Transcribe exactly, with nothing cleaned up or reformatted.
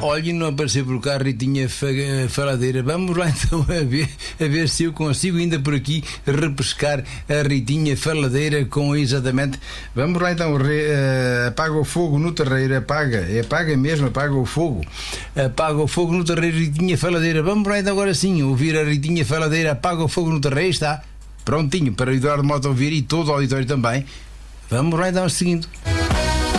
Olha, não apareceu por cá a Ritinha Faladeira. Vamos lá então a ver, a ver se eu consigo ainda por aqui repescar a Ritinha Faladeira com exatamente. Vamos lá então, re, uh, apaga o fogo no terreiro, apaga, apaga mesmo, apaga o fogo, apaga o fogo no terreiro, Ritinha Faladeira. Vamos lá então agora sim, ouvir a Ritinha Faladeira, apaga o fogo no terreiro, está prontinho para o Eduardo Mota ouvir e todo o auditório também. Vamos lá então seguindo.